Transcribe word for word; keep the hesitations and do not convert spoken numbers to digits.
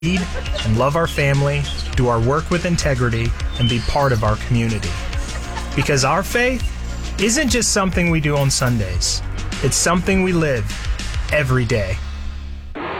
lead and love our family, do our work with integrity, and be part of our community. Because our faith isn't just something we do on Sundays. It's something we live every day.